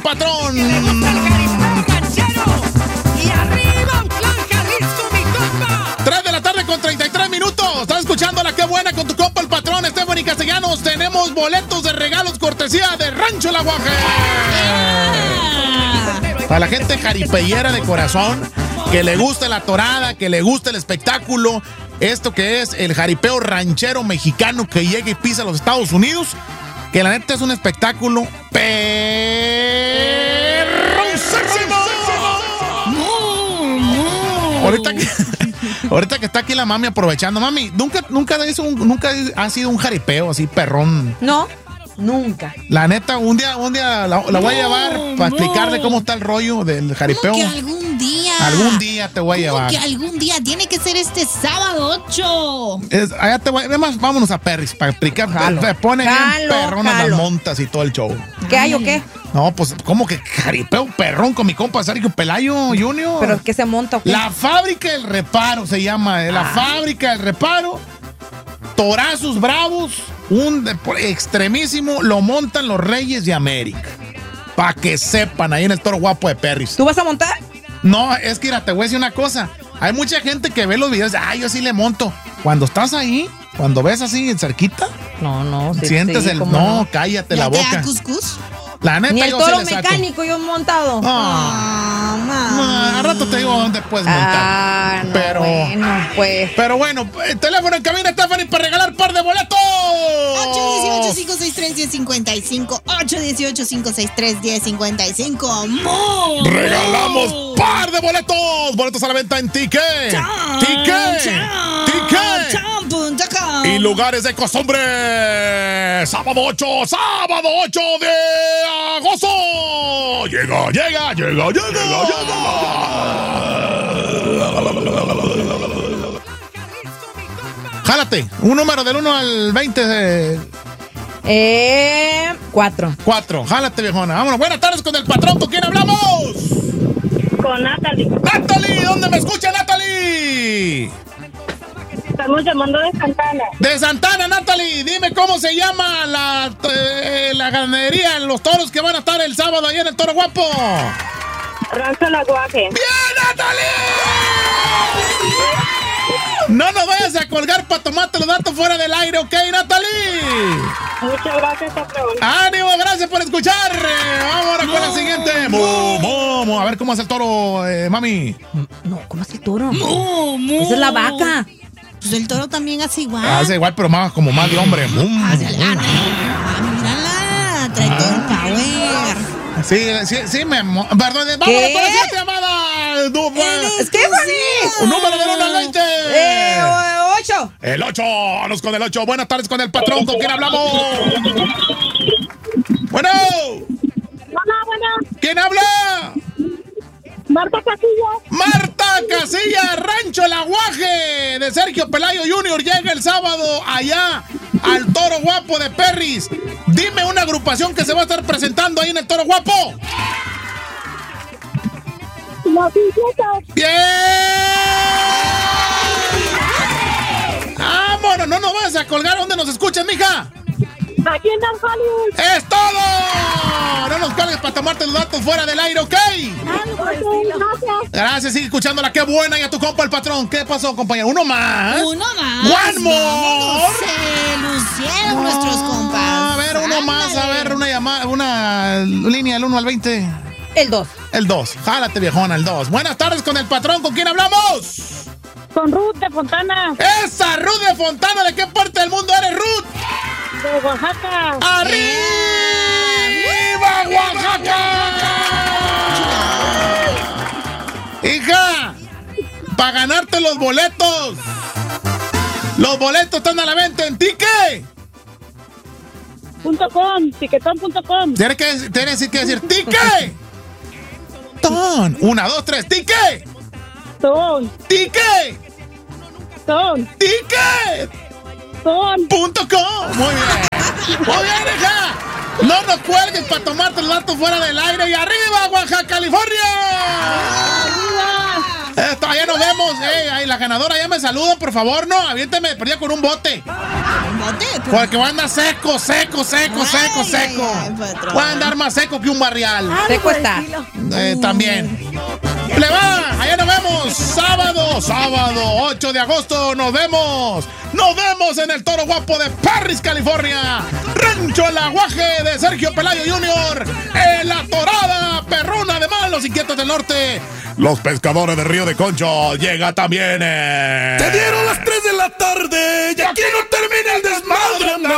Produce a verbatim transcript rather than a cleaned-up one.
patrón. Que le gusta el jaripeo ranchero. Y arriba, Autlán, Jalisco, mi compa. tres de la tarde con treinta y tres minutos. Estás escuchando La Qué Buena con tu compa el patrón Stephanie Castellanos. Tenemos boletos de regalos cortesía de Rancho La Guaje. Para la gente jaripeyera de corazón, que le gusta la torada, que le gusta el espectáculo, esto que es el jaripeo ranchero mexicano que llega y pisa a los Estados Unidos, que la neta es un espectáculo perroncísimo. Ahorita que, ahorita que está aquí la mami aprovechando, mami, nunca, nunca, hizo un, nunca ha sido un jaripeo así perrón. No. Nunca. La neta, un día, un día la, la voy a llevar no, para explicarle no. cómo está el rollo del jaripeo. ¿Cómo que algún día? Algún día te voy a ¿Cómo llevar. que algún día? Tiene que ser este sábado ocho. Es, allá te voy. Además, vámonos a Perris para explicar. Jalo. Se pone Jalo, bien perronas jalo. las montas y todo el show. ¿Qué hay o qué? No, pues, ¿cómo que jaripeo perrón con mi compa Sergio Pelayo Junior? ¿Pero qué se monta o qué? La fábrica del reparo se llama. La ah. fábrica del reparo. Torazos bravos, un de, extremísimo, lo montan los Reyes de América. Para que sepan, ahí en el Toro Guapo de Perris. ¿Tú vas a montar? No, es que mira, te voy a decir una cosa. Hay mucha gente que ve los videos, ah, yo sí le monto. Cuando estás ahí, cuando ves así en cerquita, no, no, sí, sientes sí, el. No, no, cállate la boca. ¿Te da cuscús? La neta, ni el yo toro se le mecánico yo he montado. Ah, no, a rato te digo dónde puedes montar. Ah, no, pero bueno, pues. Pero bueno, el teléfono en cabina, Stephanie, para regalar par de boletos. ocho uno ocho, cinco seis tres, uno cero cinco cinco. ocho uno ocho, cinco seis tres, uno cero cinco cinco. ¡Mo! Regalamos par de boletos. Boletos a la venta en Ticket. Ticket. Ticket. Y lugares de costumbre. Sábado ocho, sábado ocho de agosto. Llega, llega, llega, llega, llega. Jálate, un número del uno al veinte. De... Eh, cuatro. Cuatro, jálate, viejona. Vámonos, buenas tardes con el patrón. ¿Con quién hablamos? Con Natalie. Natalie, ¿dónde me escucha, Natalie? Estamos llamando de Santana. De Santana, Natalie. Dime cómo se llama la, eh, la ganadería, los toros que van a estar el sábado ahí en el Toro Guapo. Rancho La Guaje. ¡Bien, Natalie! No nos vayas a colgar para tomarte los datos fuera del aire, ¿ok, Natalie? Muchas gracias, patrón. ¡Ánimo! Gracias por escuchar. Vamos ahora con la siguiente. Mu, mu, mu. A ver cómo es el toro, eh, mami. No, ¿cómo es el toro? Mu, mu. Esa es la vaca. Pues el toro también hace igual. Hace igual, pero más como más de hombre. Mu, mu, ah, mu. mírala, trae todo el power. Sí, sí, sí, me... Perdón, vámonos con la siguiente llamada. ¡Stephanie! Un número del uno al veinte. Eh, ocho. El ocho, vamos con el ocho. Buenas tardes con el patrón. ¿Con quién hablamos? Bueno. Hola, buenas. ¿Quién habla? Marta Casillas. Marta Casillas, Rancho El Aguaje de Sergio Pelayo Junior Llega el sábado allá al Toro Guapo de Perris. Dime una agrupación que se va a estar presentando ahí en el Toro Guapo. Los Incietos. ¡Bien! ¡Vámonos! No nos vayas a colgar. ¿Dónde nos escuchas, mija? Aquí en North Hollywood. ¡Es todo! No nos colgues para tomarte los datos fuera del aire, ¿ok? Gracias. Gracias, sigue escuchándola. ¡Qué buena! Y a tu compa el patrón. ¿Qué pasó, compañero? ¿Uno más? Uno más. ¡One more! Se lucieron no, nuestros compas. A ver, uno Ándale. más. A ver, una llamada, una línea del uno al veinte. El dos. El dos. Jálate, viejona, el dos. Buenas tardes con el patrón. ¿Con quién hablamos? Con Ruth de Fontana. ¡Esa, Ruth de Fontana! ¿De qué parte del mundo eres, Ruth? De Oaxaca. ¡Arriba, Oaxaca! Hija, para ganarte los boletos. Los boletos están a la venta en Ticket. Punto com, tiquetón punto com. Tienes que, tienes que decir Ticket. Ton. Una, dos, tres. Ticket. Ton. Ticket. Ton. Ticket. Ton. Punto com. Muy bien. Muy bien, hija. No nos cuelgues para tomarte los datos fuera del aire. Y arriba, Oaxaca, California. ¡Arriba! Esto, ya nos vemos. Eh, ahí, la ganadora ya me saludan, por favor, no. Aviéntame, perdía con un bote. ¿Un bote? Porque voy a andar seco, seco, seco, seco, Ay, seco. ay, ay, patrón. Voy a andar más seco que un barrial. Seco está. Eh, también. Plebada, allá nos vemos. Sábado, sábado, ocho de agosto. Nos vemos. Nos vemos en el Toro Guapo de Parris, California. Rancho El Aguaje de Sergio Pelayo junior En la torada perruna de Malos Inquietos del Norte. Los pescadores de Río de Concho. Llega también. Eh. Te dieron las tres de la tarde y aquí no termina el desmadre.